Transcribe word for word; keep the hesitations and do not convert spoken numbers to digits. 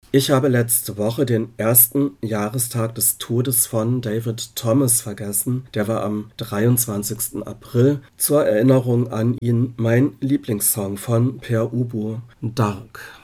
Ich habe letzte Woche den ersten Jahrestag des Todes von David Thomas vergessen. Der war am dreiundzwanzigsten April. Zur Erinnerung an ihn mein Lieblingssong von Per Ubu, Dark.